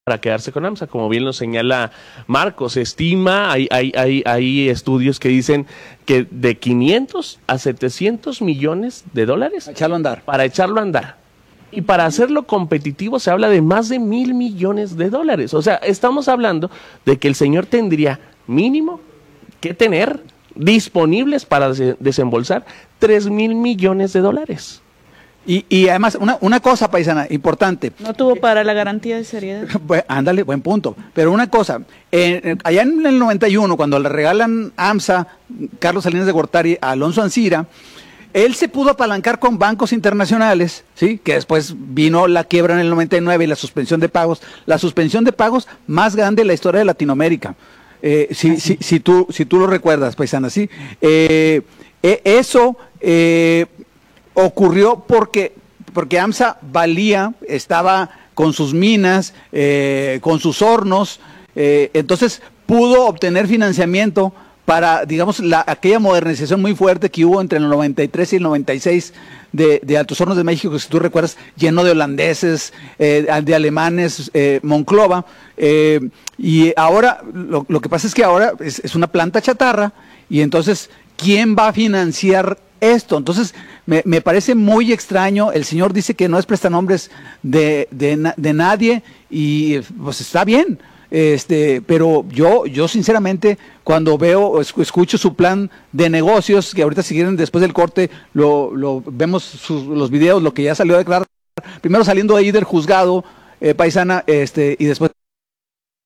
para quedarse con AMSA, como bien lo señala Marcos. Se estima, hay estudios que dicen que de 500 a 700 millones de dólares para echarlo a andar. Y para hacerlo competitivo se habla de más de 1,000 millones de dólares. O sea, estamos hablando de que el señor tendría mínimo que tener disponibles para desembolsar 3,000 millones de dólares. Y además, una cosa, paisana, importante. No tuvo para la garantía de seriedad. Ándale, buen punto. Pero una cosa, allá en el 91, cuando le regalan AMSA, Carlos Salinas de Gortari, a Alonso Ancira, él se pudo apalancar con bancos internacionales, ¿sí? Que después vino la quiebra en el 99 y la suspensión de pagos más grande de la historia de Latinoamérica. Si tú lo recuerdas, paisana, ¿sí? Eso ocurrió porque AMSA estaba con sus minas, con sus hornos, entonces pudo obtener financiamiento para, digamos, aquella modernización muy fuerte que hubo entre el 93 y el 96 de Altos Hornos de México, que si tú recuerdas, lleno de holandeses, de alemanes, Monclova, y ahora, lo que pasa es que ahora es una planta chatarra, y entonces, ¿quién va a financiar esto? Entonces, me parece muy extraño. El señor dice que no es prestanombres de nadie, y pues está bien. Pero yo sinceramente, cuando escucho su plan de negocios, que ahorita si quieren después del corte vemos los videos, lo que ya salió a declarar, primero saliendo ahí del juzgado, paisana, y después